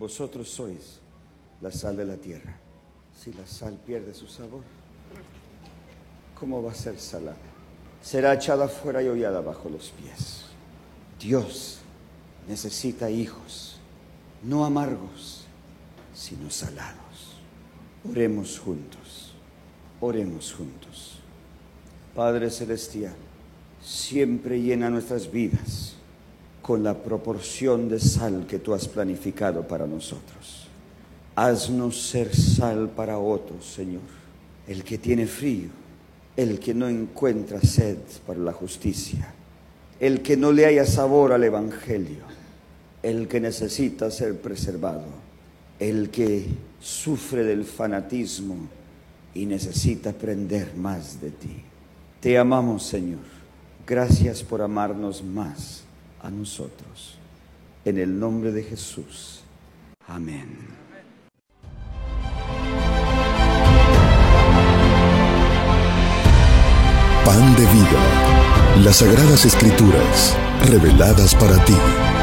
Vosotros sois la sal de la tierra. Si la sal pierde su sabor, ¿cómo va a ser salada? Será echada fuera y hollada bajo los pies. Dios necesita hijos, no amargos, sino salados. Oremos juntos, oremos juntos. Padre Celestial, siempre llena nuestras vidas con la proporción de sal que tú has planificado para nosotros. Haznos ser sal para otros, Señor. El que tiene frío, el que no encuentra sed para la justicia, el que no le haya sabor al Evangelio, el que necesita ser preservado, el que sufre del fanatismo y necesita aprender más de ti. Te amamos, Señor. Gracias por amarnos más a nosotros. En el nombre de Jesús. Amén. Pan de vida. Las Sagradas Escrituras, reveladas para ti.